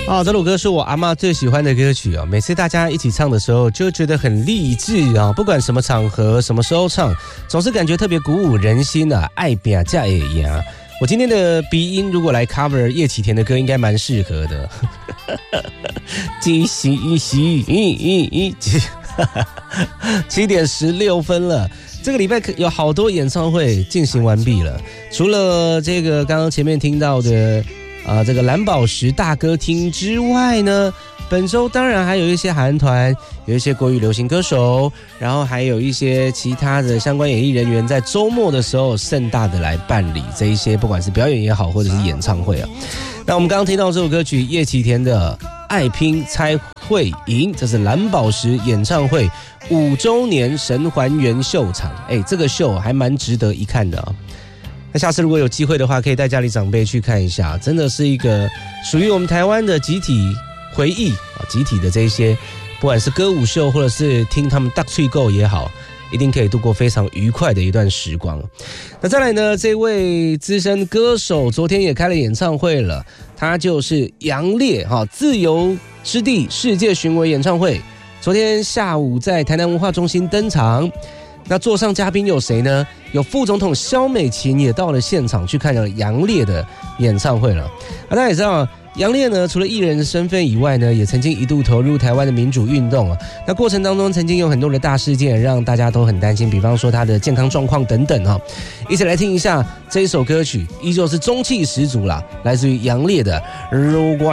这首歌是我阿嬷最喜欢的歌曲每次大家一起唱的时候就觉得很励志不管什么场合什么时候唱，总是感觉特别鼓舞人心爱拼才会赢。我今天的鼻音如果来 cover 叶启田的歌应该蛮适合的。7点16分了，这个礼拜有好多演唱会进行完毕了，除了这个刚刚前面听到的这个蓝宝石大歌厅之外呢，本周当然还有一些韩团，有一些国语流行歌手，然后还有一些其他的相关演艺人员在周末的时候盛大的来办理这一些不管是表演也好或者是演唱会那我们刚刚听到这首歌曲叶启田的爱拼才会赢，这是蓝宝石演唱会5周年神还原秀场，这个秀还蛮值得一看的那下次如果有机会的话，可以带家里长辈去看一下，真的是一个属于我们台湾的集体回忆集体的这一些，不管是歌舞秀或者是听他们大吹够也好，一定可以度过非常愉快的一段时光。那再来呢，这位资深歌手昨天也开了演唱会了，他就是杨烈自由之地世界巡回演唱会，昨天下午在台南文化中心登场。那座上嘉宾有谁呢？有副总统萧美琴也到了现场去看了杨烈的演唱会了。大家也知道杨烈呢，除了艺人的身份以外呢，也曾经一度投入台湾的民主运动那过程当中曾经有很多的大事件让大家都很担心，比方说他的健康状况等等一起来听一下这一首歌曲，依旧是中气十足啦，来自于杨烈的《如果